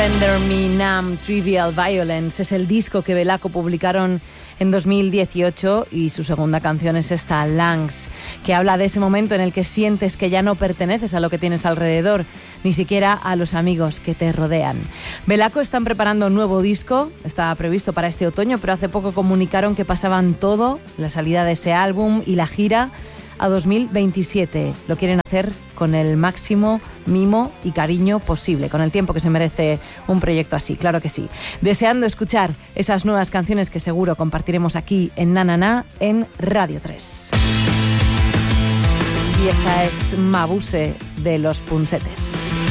Render Me Numb, Trivial Violence es el disco que Velaco publicaron en 2018 y su segunda canción es esta, Lungs, que habla de ese momento en el que sientes que ya no perteneces a lo que tienes alrededor, ni siquiera a los amigos que te rodean. Velaco están preparando un nuevo disco, estaba previsto para este otoño, pero hace poco comunicaron que pasaban todo, la salida de ese álbum y la gira, a 2027. Lo quieren hacer con el máximo mimo y cariño posible, con el tiempo que se merece un proyecto así, claro que sí. Deseando escuchar esas nuevas canciones que seguro compartiremos aquí en Na Na Na en Radio 3. Y esta es Mabuse de Los Punsetes.